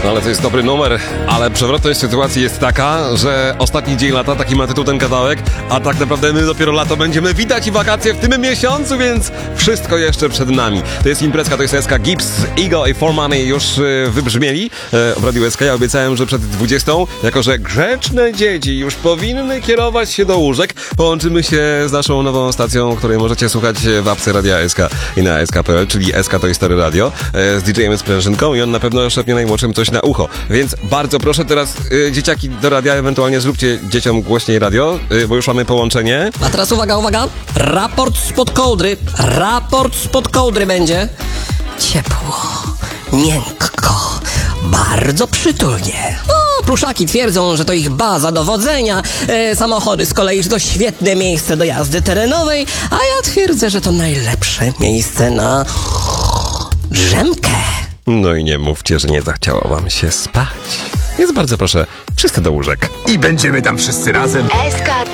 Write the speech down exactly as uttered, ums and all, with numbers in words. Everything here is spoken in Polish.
No ale to jest dobry numer, ale przewrotność sytuacji jest taka, że ostatni dzień lata, taki ma tytuł ten kawałek, a tak naprawdę my dopiero lato będziemy witać i wakacje w tym miesiącu, więc wszystko jeszcze przed nami. To jest imprezka, to jest S K, Gibbs, Ego i four Money już y, wybrzmieli y, w Radiu S K. Ja obiecałem, że przed dwudziestą, jako że grzeczne dzieci już powinny kierować się do łóżek, połączymy się z naszą nową stacją, której możecie słuchać w apce Radia S K i na S K kropka P L, czyli S K to jest Stary Radio, y, z D J-em Sprężynką i on na pewno szepnie najmłodszym coś na ucho. Więc bardzo proszę teraz y, dzieciaki do radia, ewentualnie zróbcie dzieciom głośniej radio, y, bo już mamy połączenie. A teraz uwaga, uwaga, raport spod kołdry, raport spod kołdry będzie. Ciepło, miękko, bardzo przytulnie. O, pluszaki twierdzą, że to ich baza dowodzenia, e, samochody z kolei, że to świetne miejsce do jazdy terenowej, a ja twierdzę, że to najlepsze miejsce na drzemkę. No i nie mówcie, że nie zachciało wam się spać. Więc bardzo proszę, wszyscy do łóżek. I będziemy tam wszyscy razem. S K